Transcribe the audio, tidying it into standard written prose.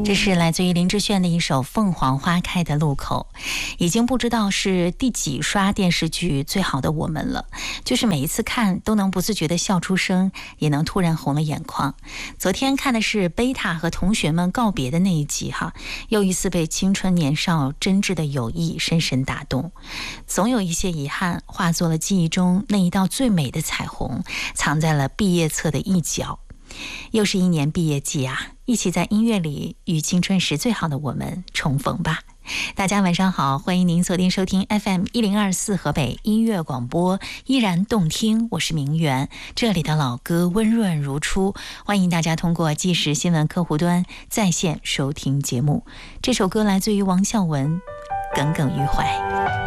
这是来自于林志炫的一首《凤凰花开的路口》，已经不知道是第几刷电视剧《最好的我们》了，就是每一次看都能不自觉地笑出声，也能突然红了眼眶。昨天看的是贝塔和同学们告别的那一集哈，又一次被青春年少真挚的友谊深深打动，总有一些遗憾化作了记忆中那一道最美的彩虹，藏在了毕业册的一角。又是一年毕业季啊，一起在音乐里与青春时最好的我们重逢吧。大家晚上好，欢迎您锁定收听 FM1024 河北音乐广播，依然动听，我是明媛，这里的老歌温润如初，欢迎大家通过即时新闻客户端在线收听节目。这首歌来自于王孝文，耿耿于怀。